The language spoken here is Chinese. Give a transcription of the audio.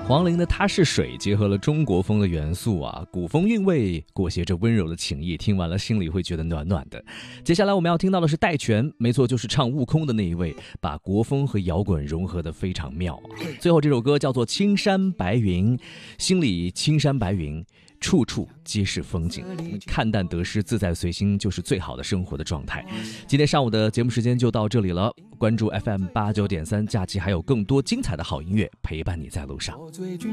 黄龄的《他是水》结合了中国风的元素啊，古风韵味裹挟着温柔的情意，听完了心里会觉得暖暖的。接下来我们要听到的是戴荃，没错，就是唱《悟空》的那一位，把国风和摇滚融合得非常妙。最后这首歌叫做《青山白云》，心里青山白云，处处皆是风景，看淡得失，自在随心，就是最好的生活的状态。今天上午的节目时间就到这里了，关注 FM 89.3，假期还有更多精彩的好音乐陪伴你在路上。